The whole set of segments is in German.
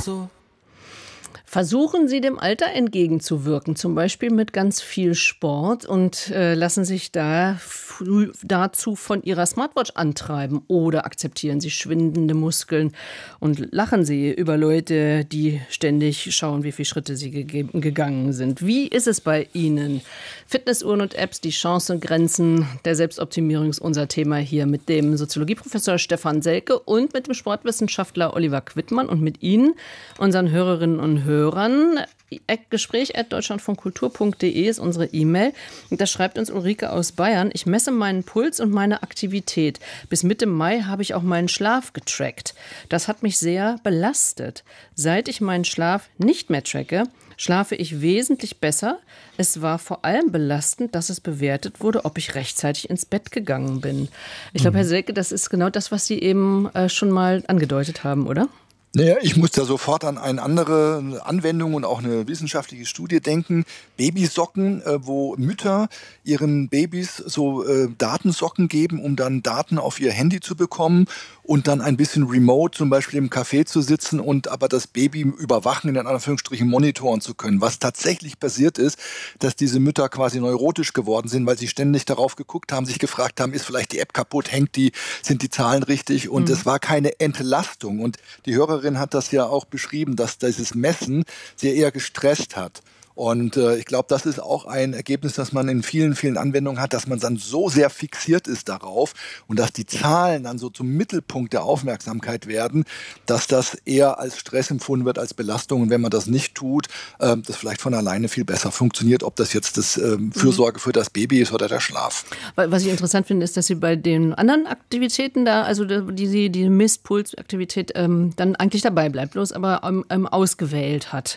so. Versuchen Sie dem Alter entgegenzuwirken, zum Beispiel mit ganz viel Sport und lassen sich dazu von Ihrer Smartwatch antreiben oder akzeptieren Sie schwindende Muskeln und lachen Sie über Leute, die ständig schauen, wie viele Schritte sie gegangen sind. Wie ist es bei Ihnen? Fitnessuhren und Apps, die Chancen und Grenzen der Selbstoptimierung ist unser Thema hier mit dem Soziologieprofessor Stefan Selke und mit dem Sportwissenschaftler Oliver Quittmann und mit Ihnen, unseren Hörerinnen und Hörern. Gespräch@deutschlandfunkkultur.de ist unsere E-Mail. Und da schreibt uns Ulrike aus Bayern: Ich messe meinen Puls und meine Aktivität. Bis Mitte Mai habe ich auch meinen Schlaf getrackt. Das hat mich sehr belastet. Seit ich meinen Schlaf nicht mehr tracke, schlafe ich wesentlich besser. Es war vor allem belastend, dass es bewertet wurde, ob ich rechtzeitig ins Bett gegangen bin. Ich glaube, Herr Selke, das ist genau das, was Sie eben schon mal angedeutet haben, oder? Naja, ich muss da sofort an eine andere Anwendung und auch eine wissenschaftliche Studie denken. Babysocken, wo Mütter ihren Babys so Datensocken geben, um dann Daten auf ihr Handy zu bekommen und dann ein bisschen remote zum Beispiel im Café zu sitzen und aber das Baby überwachen, in Anführungsstrichen monitoren zu können. Was tatsächlich passiert ist, dass diese Mütter quasi neurotisch geworden sind, weil sie ständig darauf geguckt haben, sich gefragt haben, ist vielleicht die App kaputt, sind die Zahlen richtig? Und es war keine Entlastung. Und die Hörerin hat das ja auch beschrieben, dass dieses Messen sie eher gestresst hat. Und ich glaube, das ist auch ein Ergebnis, das man in vielen, vielen Anwendungen hat, dass man dann so sehr fixiert ist darauf und dass die Zahlen dann so zum Mittelpunkt der Aufmerksamkeit werden, dass das eher als Stress empfunden wird, als Belastung. Und wenn man das nicht tut, das vielleicht von alleine viel besser funktioniert, ob das jetzt das Fürsorge für das Baby ist oder der Schlaf. Was ich interessant finde, ist, dass Sie bei den anderen Aktivitäten da, also die Misspulsaktivität, dann eigentlich dabei bleibt, bloß aber ausgewählt hat.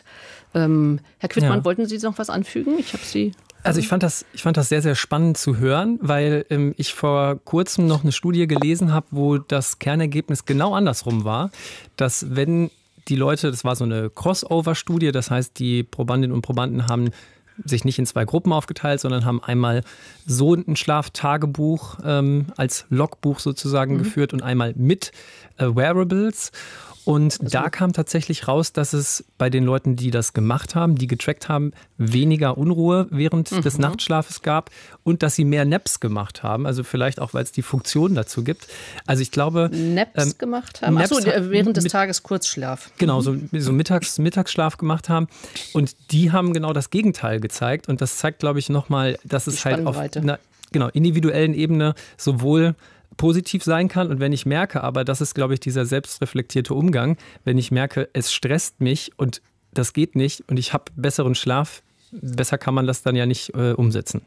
Herr Quittmann, wollten Sie noch was anfügen? Ich habe Sie. Also ich fand das sehr, sehr spannend zu hören, weil ich vor kurzem noch eine Studie gelesen habe, wo das Kernergebnis genau andersrum war, dass wenn die Leute, das war so eine Crossover-Studie, das heißt, die Probandinnen und Probanden haben sich nicht in 2 Gruppen aufgeteilt, sondern haben einmal so ein Schlaftagebuch als Logbuch sozusagen geführt und einmal mit Wearables. Und da kam tatsächlich raus, dass es bei den Leuten, die das gemacht haben, die getrackt haben, weniger Unruhe während des Nachtschlafes gab und dass sie mehr Naps gemacht haben. Also vielleicht auch, weil es die Funktion dazu gibt. Also ich glaube... Naps gemacht haben? Achso, während des Tages Kurzschlaf. Genau, so Mittagsschlaf gemacht haben. Und die haben genau das Gegenteil gezeigt. Und das zeigt, glaube ich, nochmal, dass es halt auf einer individuellen Ebene sowohl positiv sein kann. Und wenn ich merke, aber das ist, glaube ich, dieser selbstreflektierte Umgang, wenn ich merke, es stresst mich und das geht nicht und ich habe besseren Schlaf, besser kann man das dann ja nicht umsetzen.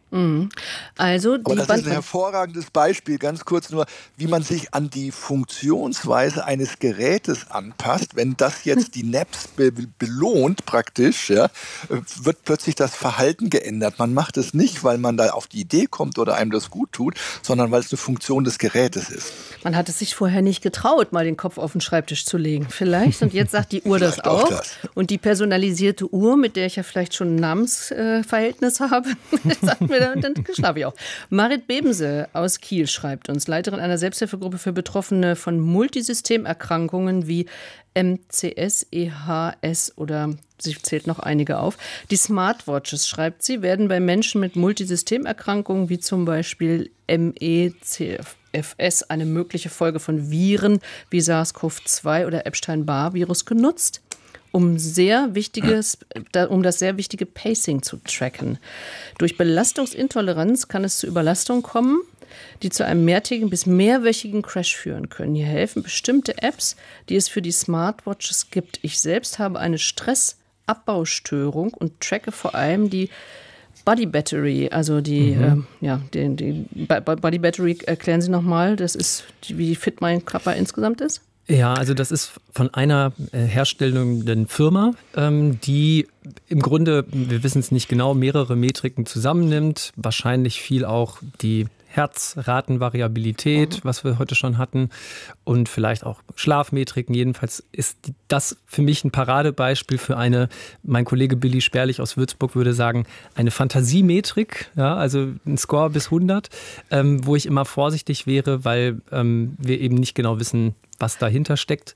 Also aber das ist ein hervorragendes Beispiel, ganz kurz nur, wie man sich an die Funktionsweise eines Gerätes anpasst. Wenn das jetzt die Naps belohnt praktisch, ja, wird plötzlich das Verhalten geändert. Man macht es nicht, weil man da auf die Idee kommt oder einem das gut tut, sondern weil es eine Funktion des Gerätes ist. Man hat es sich vorher nicht getraut, mal den Kopf auf den Schreibtisch zu legen. Vielleicht. Und jetzt sagt die Uhr das auch. Und die personalisierte Uhr, mit der ich ja vielleicht schon ein Namensverhältnis habe, sagt mir dann schlafe ich auch. Marit Bebense aus Kiel schreibt uns, Leiterin einer Selbsthilfegruppe für Betroffene von Multisystemerkrankungen wie MCS, EHS oder sie zählt noch einige auf. Die Smartwatches, schreibt sie, werden bei Menschen mit Multisystemerkrankungen wie zum Beispiel MECFS eine mögliche Folge von Viren wie SARS-CoV-2 oder Epstein-Barr-Virus genutzt, um das sehr wichtige Pacing zu tracken. Durch Belastungsintoleranz kann es zu Überlastung kommen, die zu einem mehrtägigen bis mehrwöchigen Crash führen können. Hier helfen bestimmte Apps, die es für die Smartwatches gibt. Ich selbst habe eine Stressabbbaustörung und tracke vor allem die Body Battery, also die Body Battery, erklären Sie nochmal, das ist, wie fit mein Körper insgesamt ist? Ja, also das ist von einer herstellenden Firma, die im Grunde, wir wissen es nicht genau, mehrere Metriken zusammennimmt, wahrscheinlich viel auch die Herzratenvariabilität, was wir heute schon hatten, und vielleicht auch Schlafmetriken. Jedenfalls ist das für mich ein Paradebeispiel für mein Kollege Billy Sperlich aus Würzburg würde sagen, eine Fantasiemetrik, ja, also ein Score bis 100, wo ich immer vorsichtig wäre, weil wir eben nicht genau wissen, was dahinter steckt.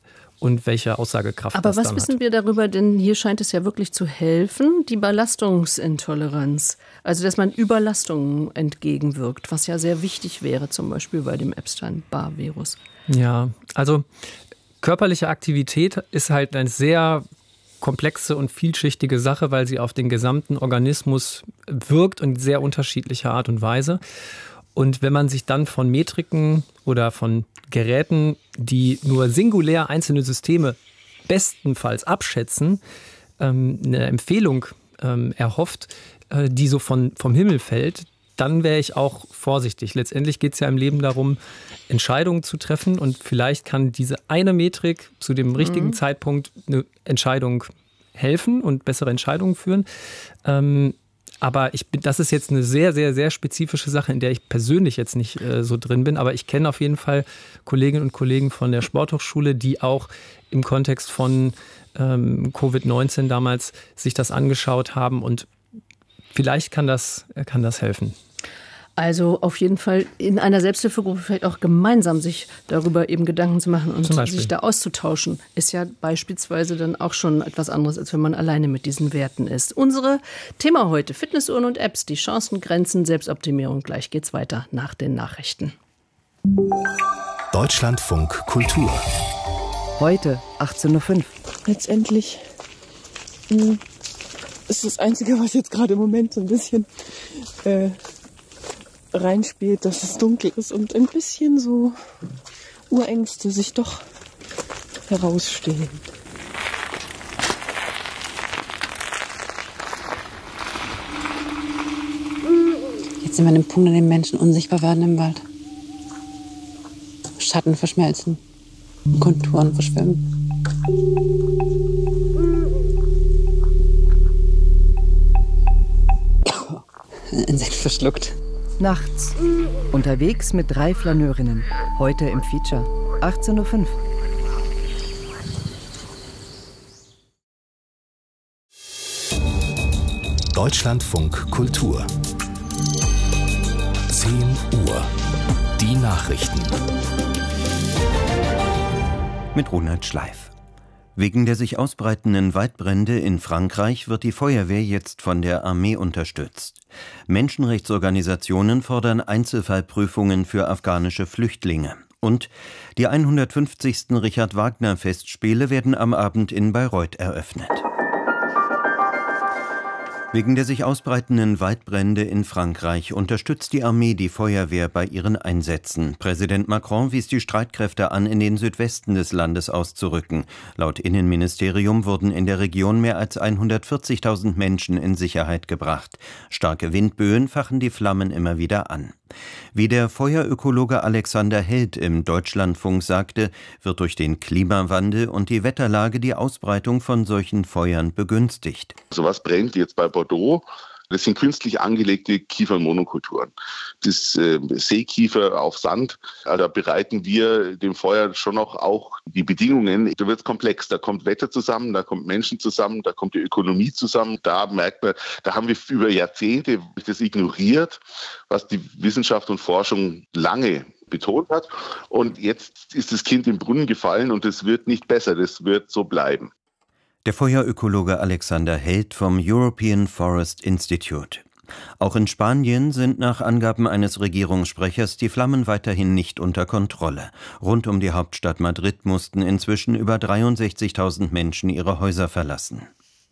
und welche Aussagekraft Aber das dann was hat. wissen wir darüber? Denn hier scheint es ja wirklich zu helfen, die Belastungsintoleranz. Also, dass man Überlastungen entgegenwirkt, was ja sehr wichtig wäre, zum Beispiel bei dem Epstein-Barr-Virus. Ja, also körperliche Aktivität ist halt eine sehr komplexe und vielschichtige Sache, weil sie auf den gesamten Organismus wirkt und sehr unterschiedlicher Art und Weise. Und wenn man sich dann von Metriken oder von Geräten, die nur singulär einzelne Systeme bestenfalls abschätzen, eine Empfehlung erhofft, die so vom Himmel fällt, dann wäre ich auch vorsichtig. Letztendlich geht es ja im Leben darum, Entscheidungen zu treffen und vielleicht kann diese eine Metrik zu dem richtigen Zeitpunkt eine Entscheidung helfen und bessere Entscheidungen führen. Aber das ist jetzt eine sehr, sehr, sehr spezifische Sache, in der ich persönlich jetzt nicht so drin bin. Aber ich kenne auf jeden Fall Kolleginnen und Kollegen von der Sporthochschule, die auch im Kontext von Covid-19 damals sich das angeschaut haben. Und vielleicht kann das helfen. Also auf jeden Fall in einer Selbsthilfegruppe vielleicht auch gemeinsam sich darüber eben Gedanken zu machen und sich da auszutauschen, ist ja beispielsweise dann auch schon etwas anderes, als wenn man alleine mit diesen Werten ist. Unsere Thema heute: Fitnessuhren und Apps, die Chancen, Grenzen, Selbstoptimierung. Gleich geht's weiter nach den Nachrichten. Deutschlandfunk Kultur. Heute 18:05 Uhr. Letztendlich ist das Einzige, was jetzt gerade im Moment so ein bisschen reinspielt, dass es dunkel ist und ein bisschen so Urängste sich doch herausstehen. Jetzt sind wir an dem Punkt, an dem Menschen unsichtbar werden im Wald. Schatten verschmelzen, Konturen verschwimmen. Insekt verschluckt. Nachts. Unterwegs mit 3 Flaneurinnen. Heute im Feature. 18:05 Uhr. Deutschlandfunk Kultur. 10 Uhr. Die Nachrichten. Mit Ronald Schleif. Wegen der sich ausbreitenden Waldbrände in Frankreich wird die Feuerwehr jetzt von der Armee unterstützt. Menschenrechtsorganisationen fordern Einzelfallprüfungen für afghanische Flüchtlinge. Und die 150. Richard-Wagner-Festspiele werden am Abend in Bayreuth eröffnet. Wegen der sich ausbreitenden Waldbrände in Frankreich unterstützt die Armee die Feuerwehr bei ihren Einsätzen. Präsident Macron wies die Streitkräfte an, in den Südwesten des Landes auszurücken. Laut Innenministerium wurden in der Region mehr als 140.000 Menschen in Sicherheit gebracht. Starke Windböen fachen die Flammen immer wieder an. Wie der Feuerökologe Alexander Held im Deutschlandfunk sagte, wird durch den Klimawandel und die Wetterlage die Ausbreitung von solchen Feuern begünstigt. So was brennt jetzt bei Bordeaux? Das sind künstlich angelegte Kiefernmonokulturen. Das Seekiefer auf Sand, da bereiten wir dem Feuer schon noch auch die Bedingungen. Da wird es komplex. Da kommt Wetter zusammen, da kommt Menschen zusammen, da kommt die Ökonomie zusammen. Da merkt man, da haben wir über Jahrzehnte das ignoriert, was die Wissenschaft und Forschung lange betont hat. Und jetzt ist das Kind im Brunnen gefallen und es wird nicht besser. Das wird so bleiben. Der Feuerökologe Alexander Held vom European Forest Institute. Auch in Spanien sind nach Angaben eines Regierungssprechers die Flammen weiterhin nicht unter Kontrolle. Rund um die Hauptstadt Madrid mussten inzwischen über 63.000 Menschen ihre Häuser verlassen.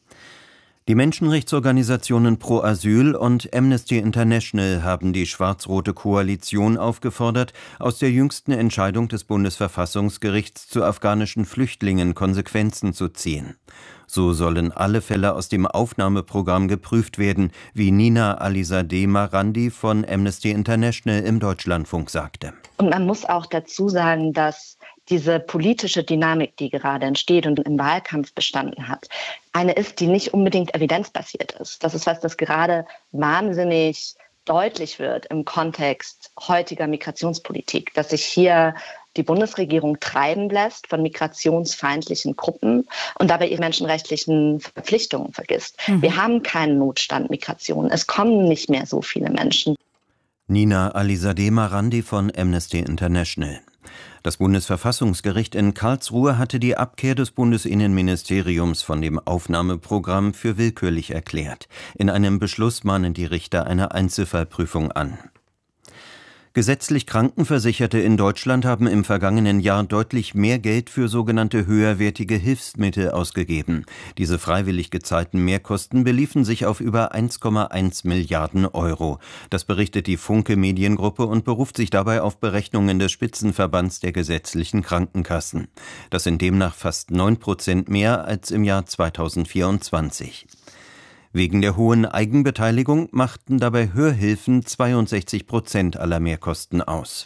Die Menschenrechtsorganisationen Pro Asyl und Amnesty International haben die schwarz-rote Koalition aufgefordert, aus der jüngsten Entscheidung des Bundesverfassungsgerichts zu afghanischen Flüchtlingen Konsequenzen zu ziehen. So sollen alle Fälle aus dem Aufnahmeprogramm geprüft werden, wie Nina Alizadeh Marandi von Amnesty International im Deutschlandfunk sagte. Und man muss auch dazu sagen, dass diese politische Dynamik, die gerade entsteht und im Wahlkampf bestanden hat, eine ist, die nicht unbedingt evidenzbasiert ist. Das ist was, das gerade wahnsinnig deutlich wird im Kontext heutiger Migrationspolitik, dass sich hier die Bundesregierung treiben lässt von migrationsfeindlichen Gruppen und dabei ihre menschenrechtlichen Verpflichtungen vergisst. Wir haben keinen Notstand Migration. Es kommen nicht mehr so viele Menschen. Nina Alizadeh Marandi von Amnesty International. Das Bundesverfassungsgericht in Karlsruhe hatte die Abkehr des Bundesinnenministeriums von dem Aufnahmeprogramm für willkürlich erklärt. In einem Beschluss mahnen die Richter eine Einzelfallprüfung an. Gesetzlich Krankenversicherte in Deutschland haben im vergangenen Jahr deutlich mehr Geld für sogenannte höherwertige Hilfsmittel ausgegeben. Diese freiwillig gezahlten Mehrkosten beliefen sich auf über 1,1 Milliarden Euro. Das berichtet die Funke Mediengruppe und beruft sich dabei auf Berechnungen des Spitzenverbands der gesetzlichen Krankenkassen. Das sind demnach fast 9% mehr als im Jahr 2024. Wegen der hohen Eigenbeteiligung machten dabei Hörhilfen 62% aller Mehrkosten aus.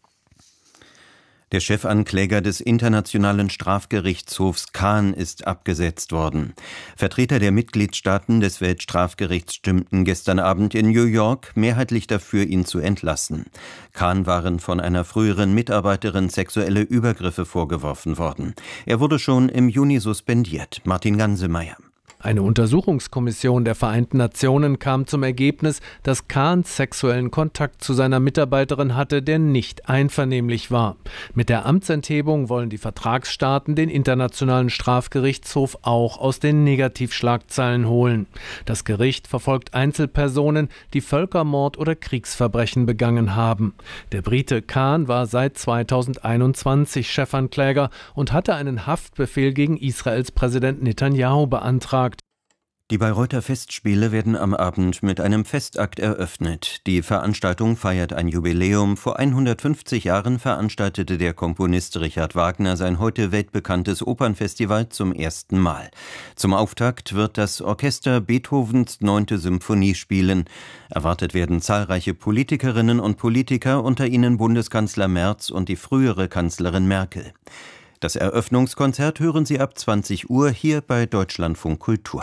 Der Chefankläger des Internationalen Strafgerichtshofs Cahn ist abgesetzt worden. Vertreter der Mitgliedstaaten des Weltstrafgerichts stimmten gestern Abend in New York mehrheitlich dafür, ihn zu entlassen. Cahn waren von einer früheren Mitarbeiterin sexuelle Übergriffe vorgeworfen worden. Er wurde schon im Juni suspendiert. Martin Gansemeyer. Eine Untersuchungskommission der Vereinten Nationen kam zum Ergebnis, dass Cahn sexuellen Kontakt zu seiner Mitarbeiterin hatte, der nicht einvernehmlich war. Mit der Amtsenthebung wollen die Vertragsstaaten den Internationalen Strafgerichtshof auch aus den Negativschlagzeilen holen. Das Gericht verfolgt Einzelpersonen, die Völkermord oder Kriegsverbrechen begangen haben. Der Brite Cahn war seit 2021 Chefankläger und hatte einen Haftbefehl gegen Israels Präsident Netanyahu beantragt. Die Bayreuther Festspiele werden am Abend mit einem Festakt eröffnet. Die Veranstaltung feiert ein Jubiläum. Vor 150 Jahren veranstaltete der Komponist Richard Wagner sein heute weltbekanntes Opernfestival zum ersten Mal. Zum Auftakt wird das Orchester Beethovens 9. Symphonie spielen. Erwartet werden zahlreiche Politikerinnen und Politiker, unter ihnen Bundeskanzler Merz und die frühere Kanzlerin Merkel. Das Eröffnungskonzert hören Sie ab 20 Uhr hier bei Deutschlandfunk Kultur.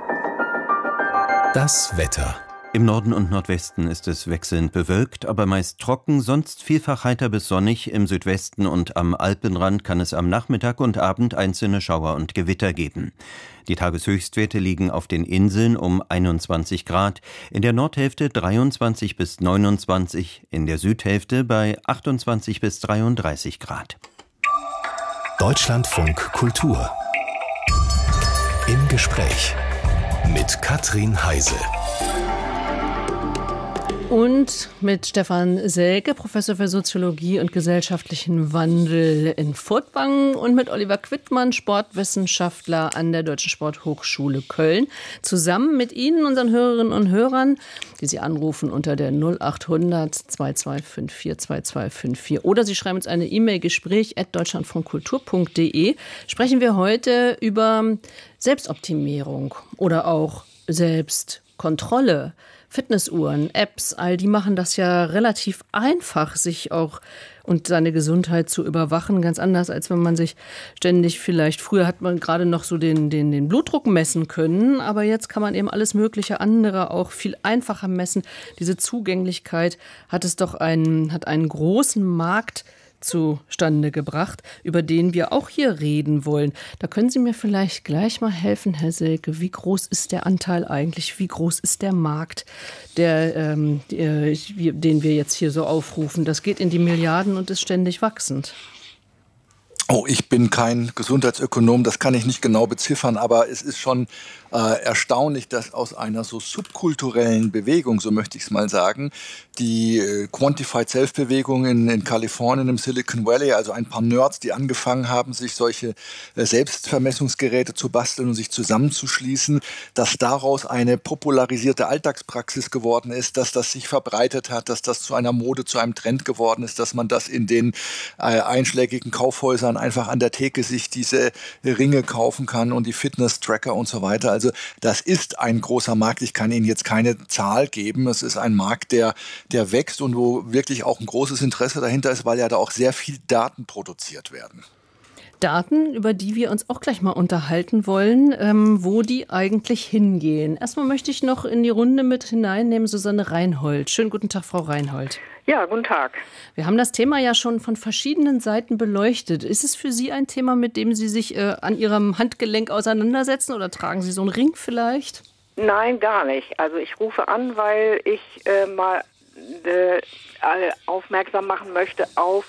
Das Wetter. Im Norden und Nordwesten ist es wechselnd bewölkt, aber meist trocken, sonst vielfach heiter bis sonnig. Im Südwesten und am Alpenrand kann es am Nachmittag und Abend einzelne Schauer und Gewitter geben. Die Tageshöchstwerte liegen auf den Inseln um 21 Grad, in der Nordhälfte 23 bis 29, in der Südhälfte bei 28 bis 33 Grad. Deutschlandfunk Kultur. Im Gespräch mit Katrin Heise. Und mit Stefan Selke, Professor für Soziologie und gesellschaftlichen Wandel in Furtwangen, und mit Oliver Quittmann, Sportwissenschaftler an der Deutschen Sporthochschule Köln. Zusammen mit Ihnen, unseren Hörerinnen und Hörern, die Sie anrufen unter der 0800 2254 2254. Oder Sie schreiben uns eine E-Mail, gespräch@deutschlandfunkkultur.de. Sprechen wir heute über Selbstoptimierung oder auch Selbstkontrolle. Fitnessuhren, Apps, all die machen das ja relativ einfach, sich auch und seine Gesundheit zu überwachen. Ganz anders, als wenn man sich ständig vielleicht, früher hat man gerade noch so den Blutdruck messen können, aber jetzt kann man eben alles mögliche andere auch viel einfacher messen. Diese Zugänglichkeit hat einen großen Markt zustande gebracht, über den wir auch hier reden wollen. Da können Sie mir vielleicht gleich mal helfen, Herr Selke. Wie groß ist der Anteil eigentlich? Wie groß ist der Markt, den wir jetzt hier so aufrufen? Das geht in die Milliarden und ist ständig wachsend. Oh, ich bin kein Gesundheitsökonom, das kann ich nicht genau beziffern, aber es ist schon erstaunlich, dass aus einer so subkulturellen Bewegung, so möchte ich es mal sagen, die Quantified Self-Bewegung in Kalifornien, im Silicon Valley, also ein paar Nerds, die angefangen haben, sich solche Selbstvermessungsgeräte zu basteln und sich zusammenzuschließen, dass daraus eine popularisierte Alltagspraxis geworden ist, dass das sich verbreitet hat, dass das zu einer Mode, zu einem Trend geworden ist, dass man das in den einschlägigen Kaufhäusern einfach an der Theke sich diese Ringe kaufen kann und die Fitness-Tracker und so weiter. Also das ist ein großer Markt. Ich kann Ihnen jetzt keine Zahl geben. Es ist ein Markt, der wächst und wo wirklich auch ein großes Interesse dahinter ist, weil ja da auch sehr viel Daten produziert werden. Daten, über die wir uns auch gleich mal unterhalten wollen, wo die eigentlich hingehen. Erstmal möchte ich noch in die Runde mit hineinnehmen Susanne Reinhold. Schönen guten Tag, Frau Reinhold. Ja, guten Tag. Wir haben das Thema ja schon von verschiedenen Seiten beleuchtet. Ist es für Sie ein Thema, mit dem Sie sich an Ihrem Handgelenk auseinandersetzen, oder tragen Sie so einen Ring vielleicht? Nein, gar nicht. Also ich rufe an, weil ich mal alle aufmerksam machen möchte auf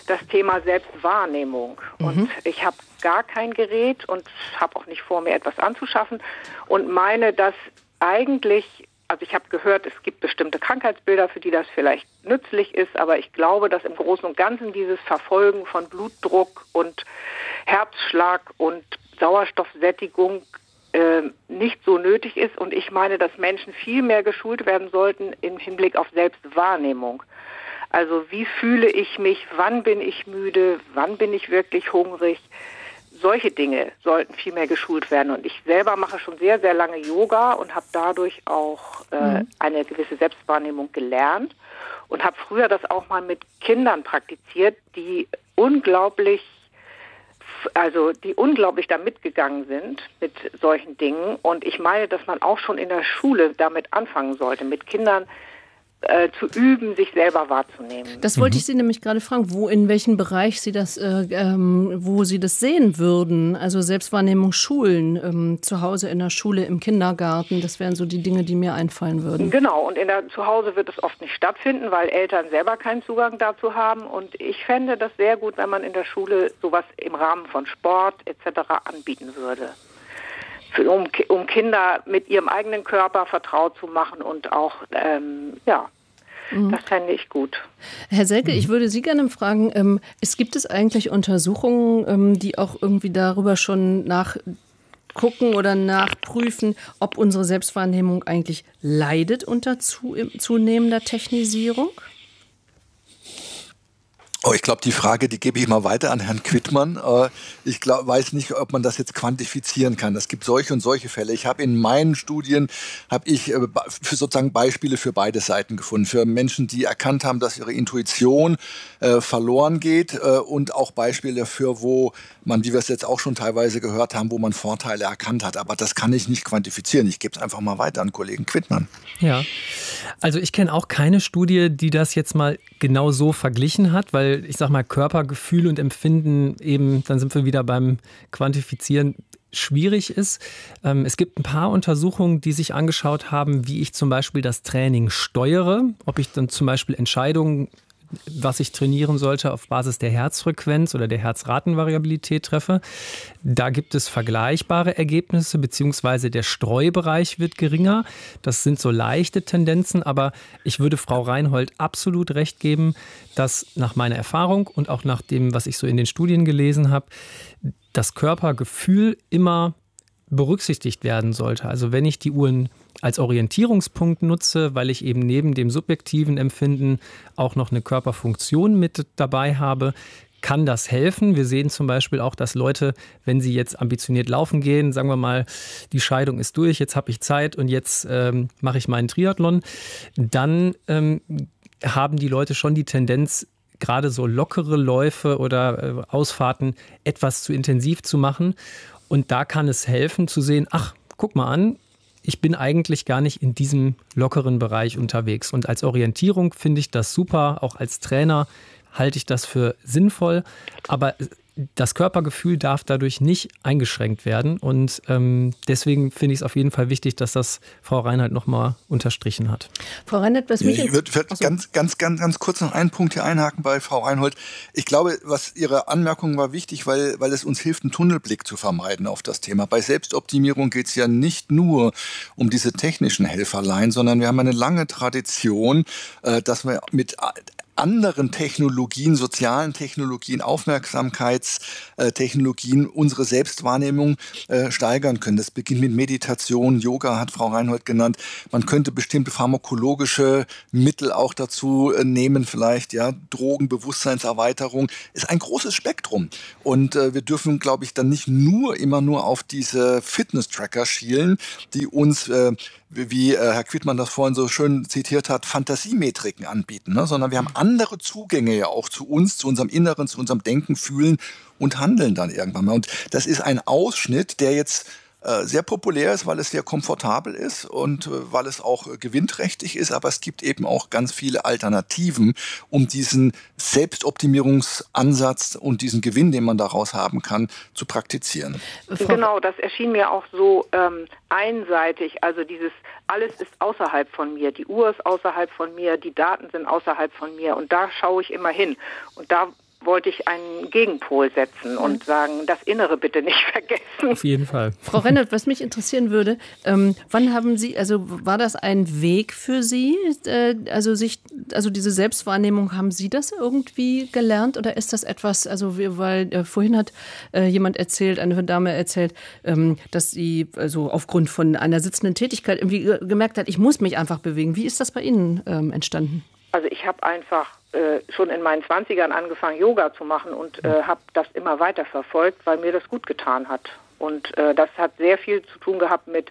das Thema Selbstwahrnehmung. Und ich habe gar kein Gerät und habe auch nicht vor, mir etwas anzuschaffen und meine, dass eigentlich, also ich habe gehört, es gibt bestimmte Krankheitsbilder, für die das vielleicht nützlich ist, aber ich glaube, dass im Großen und Ganzen dieses Verfolgen von Blutdruck und Herzschlag und Sauerstoffsättigung nicht so nötig ist. Und ich meine, dass Menschen viel mehr geschult werden sollten im Hinblick auf Selbstwahrnehmung. Also wie fühle ich mich, wann bin ich müde, wann bin ich wirklich hungrig? Solche Dinge sollten viel mehr geschult werden. Und ich selber mache schon sehr, sehr lange Yoga und habe dadurch auch eine gewisse Selbstwahrnehmung gelernt und habe früher das auch mal mit Kindern praktiziert, die unglaublich da mitgegangen sind mit solchen Dingen. Und ich meine, dass man auch schon in der Schule damit anfangen sollte, mit Kindern zu üben, sich selber wahrzunehmen. Das wollte ich Sie nämlich gerade fragen, in welchem Bereich Sie das, wo Sie das sehen würden. Also Selbstwahrnehmung, Schulen, zu Hause in der Schule, im Kindergarten, das wären so die Dinge, die mir einfallen würden. Genau, und zu Hause wird es oft nicht stattfinden, weil Eltern selber keinen Zugang dazu haben. Und ich fände das sehr gut, wenn man in der Schule sowas im Rahmen von Sport etc. anbieten würde. Um Kinder mit ihrem eigenen Körper vertraut zu machen und auch, das fände ich gut. Herr Selke, ich würde Sie gerne fragen, gibt es eigentlich Untersuchungen, die auch irgendwie darüber schon nachgucken oder nachprüfen, ob unsere Selbstwahrnehmung eigentlich leidet unter zunehmender Technisierung? Oh, ich glaube, die Frage, die gebe ich mal weiter an Herrn Quittmann. Ich weiß nicht, ob man das jetzt quantifizieren kann. Es gibt solche und solche Fälle. Ich habe in meinen Studien sozusagen Beispiele für beide Seiten gefunden. Für Menschen, die erkannt haben, dass ihre Intuition verloren geht und auch Beispiele dafür, wo man, wie wir es jetzt auch schon teilweise gehört haben, wo man Vorteile erkannt hat. Aber das kann ich nicht quantifizieren. Ich gebe es einfach mal weiter an Kollegen Quittmann. Ja, also ich kenne auch keine Studie, die das jetzt mal genau so verglichen hat, weil ich sag mal Körpergefühl und Empfinden eben, dann sind wir wieder beim Quantifizieren, schwierig ist. Es gibt ein paar Untersuchungen, die sich angeschaut haben, wie ich zum Beispiel das Training steuere, ob ich dann zum Beispiel Entscheidungen, was ich trainieren sollte, auf Basis der Herzfrequenz oder der Herzratenvariabilität treffe. Da gibt es vergleichbare Ergebnisse, beziehungsweise der Streubereich wird geringer. Das sind so leichte Tendenzen, aber ich würde Frau Reinhold absolut recht geben, dass nach meiner Erfahrung und auch nach dem, was ich so in den Studien gelesen habe, das Körpergefühl immer berücksichtigt werden sollte. Also wenn ich die Uhren als Orientierungspunkt nutze, weil ich eben neben dem subjektiven Empfinden auch noch eine Körperfunktion mit dabei habe, kann das helfen. Wir sehen zum Beispiel auch, dass Leute, wenn sie jetzt ambitioniert laufen gehen, sagen wir mal, die Scheidung ist durch, jetzt habe ich Zeit und jetzt mache ich meinen Triathlon, dann haben die Leute schon die Tendenz, gerade so lockere Läufe oder Ausfahrten etwas zu intensiv zu machen. Und da kann es helfen zu sehen, ach, guck mal an, ich bin eigentlich gar nicht in diesem lockeren Bereich unterwegs. Und als Orientierung finde ich das super, auch als Trainer halte ich das für sinnvoll. Aber das Körpergefühl darf dadurch nicht eingeschränkt werden. Und deswegen finde ich es auf jeden Fall wichtig, dass das Frau Reinhold nochmal unterstrichen hat. Frau Reinhold, was mich ich würde ganz kurz noch einen Punkt hier einhaken bei Frau Reinhold. Ich glaube, was Ihre Anmerkung war wichtig, weil es uns hilft, einen Tunnelblick zu vermeiden auf das Thema. Bei Selbstoptimierung geht es ja nicht nur um diese technischen Helferlein, sondern wir haben eine lange Tradition, dass wir mit anderen Technologien, sozialen Technologien, Aufmerksamkeitstechnologien unsere Selbstwahrnehmung steigern können. Das beginnt mit Meditation, Yoga hat Frau Reinhold genannt. Man könnte bestimmte pharmakologische Mittel auch dazu nehmen, vielleicht Drogen, Bewusstseinserweiterung. Ist ein großes Spektrum. Und wir dürfen, glaube ich, dann nicht immer nur auf diese Fitness-Tracker schielen, die uns wie Herr Quittmann das vorhin so schön zitiert hat, Fantasiemetriken anbieten, ne? Sondern wir haben andere Zugänge ja auch zu uns, zu unserem Inneren, zu unserem Denken, Fühlen und Handeln dann irgendwann mal. Und das ist ein Ausschnitt, der jetzt sehr populär ist, weil es sehr komfortabel ist und weil es auch gewinnträchtig ist, aber es gibt eben auch ganz viele Alternativen, um diesen Selbstoptimierungsansatz und diesen Gewinn, den man daraus haben kann, zu praktizieren. Genau, das erschien mir auch so einseitig, also dieses alles ist außerhalb von mir, die Uhr ist außerhalb von mir, die Daten sind außerhalb von mir und da schaue ich immer hin und da wollte ich einen Gegenpol setzen und sagen, das Innere bitte nicht vergessen. Auf jeden Fall. Frau Reinhold, was mich interessieren würde, wann haben Sie, also war das ein Weg für Sie, also diese Selbstwahrnehmung, haben Sie das irgendwie gelernt oder ist das etwas, weil vorhin hat jemand erzählt, eine Dame erzählt, dass sie also aufgrund von einer sitzenden Tätigkeit irgendwie gemerkt hat, ich muss mich einfach bewegen. Wie ist das bei Ihnen entstanden? Also ich habe einfach schon in meinen 20ern angefangen, Yoga zu machen und habe das immer weiter verfolgt, weil mir das gut getan hat. Und das hat sehr viel zu tun gehabt mit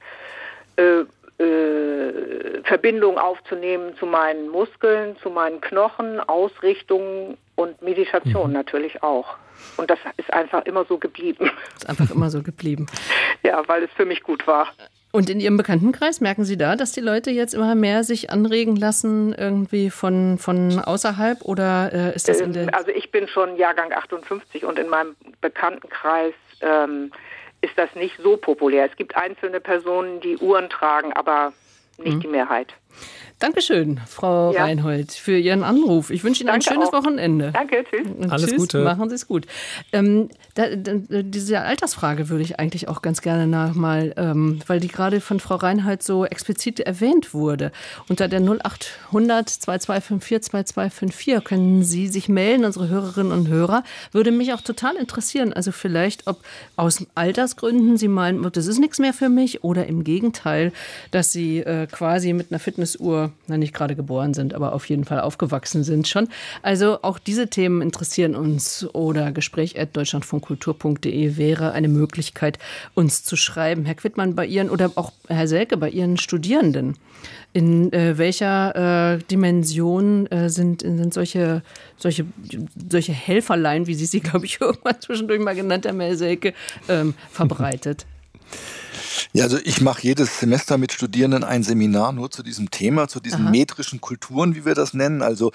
Verbindung aufzunehmen zu meinen Muskeln, zu meinen Knochen, Ausrichtung und Meditation natürlich auch. Und das ist einfach immer so geblieben. Ist einfach immer so geblieben. Ja, weil es für mich gut war. Und in Ihrem Bekanntenkreis merken Sie da, dass die Leute jetzt immer mehr sich anregen lassen, irgendwie von außerhalb? Oder ist das also ich bin schon Jahrgang 58 und in meinem Bekanntenkreis ist das nicht so populär. Es gibt einzelne Personen, die Uhren tragen, aber nicht die Mehrheit. Dankeschön, Frau Reinhold, für Ihren Anruf. Ich wünsche Ihnen ein schönes Wochenende. Danke, tschüss. Alles Gute. Machen Sie es gut. Diese Altersfrage würde ich eigentlich auch ganz gerne nochmal, weil die gerade von Frau Reinhold so explizit erwähnt wurde. Unter der 0800 2254 2254 können Sie sich melden, unsere Hörerinnen und Hörer. Würde mich auch total interessieren, also vielleicht, ob aus Altersgründen Sie meinen, das ist nichts mehr für mich, oder im Gegenteil, dass Sie quasi mit einer Fitnessuhr nicht gerade geboren sind, aber auf jeden Fall aufgewachsen sind schon. Also auch diese Themen interessieren uns oder gespräch@deutschlandfunkkultur.de wäre eine Möglichkeit, uns zu schreiben. Herr Quittmann, bei Ihren oder auch Herr Selke, bei Ihren Studierenden, in welcher Dimension sind solche Helferlein, wie Sie glaube ich, irgendwann zwischendurch mal genannt haben, Herr Selke, verbreitet? Ja, also ich mache jedes Semester mit Studierenden ein Seminar nur zu diesem Thema, zu diesen metrischen Kulturen, wie wir das nennen, also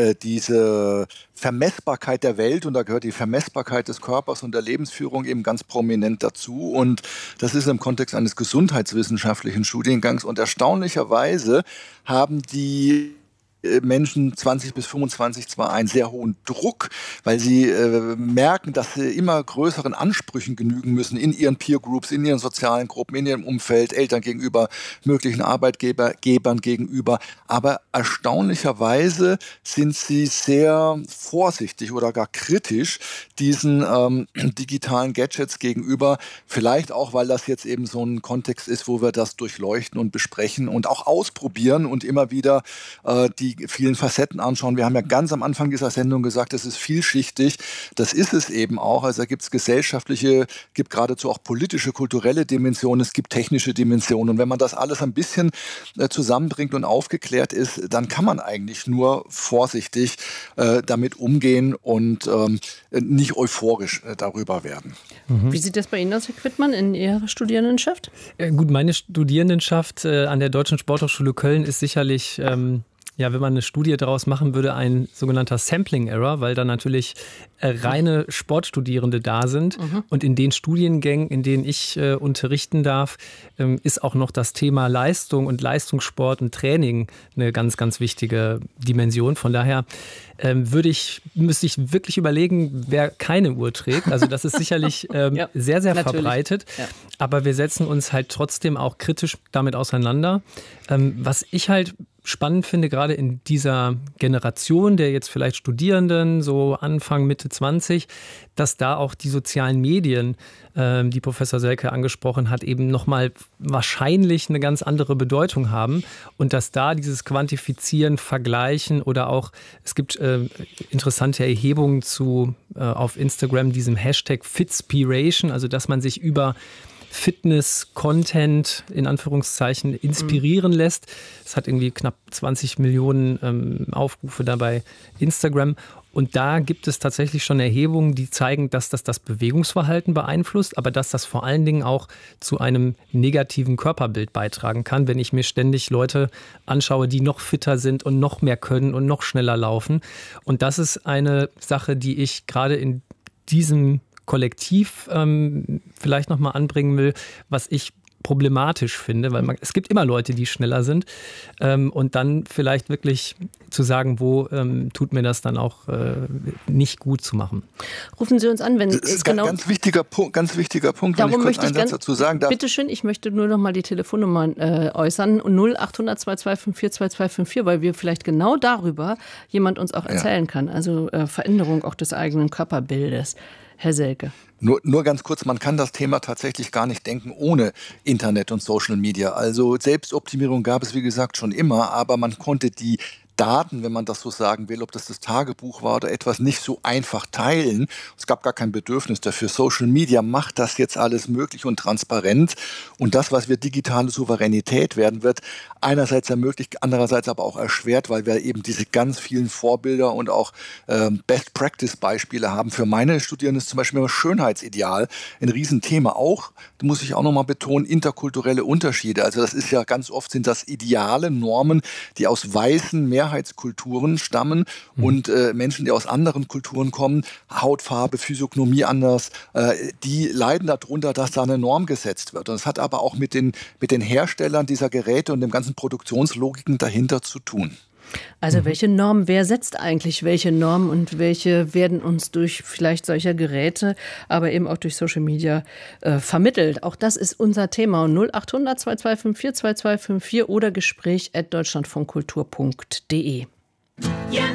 diese Vermessbarkeit der Welt, und da gehört die Vermessbarkeit des Körpers und der Lebensführung eben ganz prominent dazu, und das ist im Kontext eines gesundheitswissenschaftlichen Studiengangs, und erstaunlicherweise haben die Menschen 20 bis 25 zwar einen sehr hohen Druck, weil sie merken, dass sie immer größeren Ansprüchen genügen müssen in ihren Peer Groups, in ihren sozialen Gruppen, in ihrem Umfeld, Eltern gegenüber, möglichen Arbeitgebern gegenüber. Aber erstaunlicherweise sind sie sehr vorsichtig oder gar kritisch diesen digitalen Gadgets gegenüber. Vielleicht auch, weil das jetzt eben so ein Kontext ist, wo wir das durchleuchten und besprechen und auch ausprobieren und immer wieder die vielen Facetten anschauen. Wir haben ja ganz am Anfang dieser Sendung gesagt, es ist vielschichtig. Das ist es eben auch. Also da gibt es gesellschaftliche, gibt geradezu auch politische, kulturelle Dimensionen, es gibt technische Dimensionen. Und wenn man das alles ein bisschen zusammenbringt und aufgeklärt ist, dann kann man eigentlich nur vorsichtig damit umgehen und nicht euphorisch darüber werden. Wie sieht das bei Ihnen aus, Herr Quittmann, in Ihrer Studierendenschaft? Gut, meine Studierendenschaft an der Deutschen Sporthochschule Köln ist sicherlich wenn man eine Studie daraus machen würde, ein sogenannter Sampling Error, weil da natürlich reine Sportstudierende da sind. Und in den Studiengängen, in denen ich unterrichten darf, ist auch noch das Thema Leistung und Leistungssport und Training eine ganz, ganz wichtige Dimension. Von daher müsste ich wirklich überlegen, wer keine Uhr trägt. Also das ist sicherlich sehr, sehr verbreitet. Ja. Aber wir setzen uns halt trotzdem auch kritisch damit auseinander. Was ich halt spannend finde, gerade in dieser Generation der jetzt vielleicht Studierenden, so Anfang, Mitte 20, dass da auch die sozialen Medien, die Professor Selke angesprochen hat, eben nochmal wahrscheinlich eine ganz andere Bedeutung haben und dass da dieses Quantifizieren, Vergleichen oder auch, es gibt interessante Erhebungen zu auf Instagram, diesem Hashtag Fitspiration, also dass man sich über Fitness-Content in Anführungszeichen inspirieren lässt. Es hat irgendwie knapp 20 Millionen Aufrufe da bei Instagram. Und da gibt es tatsächlich schon Erhebungen, die zeigen, dass das Bewegungsverhalten beeinflusst, aber dass das vor allen Dingen auch zu einem negativen Körperbild beitragen kann, wenn ich mir ständig Leute anschaue, die noch fitter sind und noch mehr können und noch schneller laufen. Und das ist eine Sache, die ich gerade in diesem Kollektiv vielleicht nochmal anbringen will, was ich problematisch finde, weil es gibt immer Leute, die schneller sind und dann vielleicht wirklich zu sagen, wo tut mir das dann auch nicht gut zu machen. Rufen Sie uns an, wenn es genau... Ganz wichtiger Punkt, wenn ich kurz einen Satz dazu sagen darf. Bitte schön, ich möchte nur noch mal die Telefonnummer äußern, 0800 2254 2254, weil wir vielleicht genau darüber jemand uns auch erzählen kann, also Veränderung auch des eigenen Körperbildes. Herr Selke. Nur ganz kurz, man kann das Thema tatsächlich gar nicht denken ohne Internet und Social Media. Also Selbstoptimierung gab es, wie gesagt, schon immer, aber man konnte die Daten, wenn man das so sagen will, ob das Tagebuch war oder etwas, nicht so einfach teilen. Es gab gar kein Bedürfnis dafür. Social Media macht das jetzt alles möglich und transparent. Und das, was wir digitale Souveränität werden wird, einerseits ermöglicht, andererseits aber auch erschwert, weil wir eben diese ganz vielen Vorbilder und auch Best-Practice-Beispiele haben. Für meine Studierenden ist zum Beispiel immer Schönheitsideal ein Riesenthema. Auch, da muss ich auch nochmal betonen, interkulturelle Unterschiede. Also das ist ja ganz oft sind das Ideale, Normen, die aus weißen Mehrheitskulturen stammen und Menschen, die aus anderen Kulturen kommen, Hautfarbe, Physiognomie anders, die leiden darunter, dass da eine Norm gesetzt wird. Und es hat aber auch mit den Herstellern dieser Geräte und dem ganzen Produktionslogiken dahinter zu tun. Also welche Normen, wer setzt eigentlich welche Normen und welche werden uns durch vielleicht solcher Geräte, aber eben auch durch Social Media vermittelt? Auch das ist unser Thema. 0800 2254 2254 oder gespräch@deutschlandfunkkultur.de.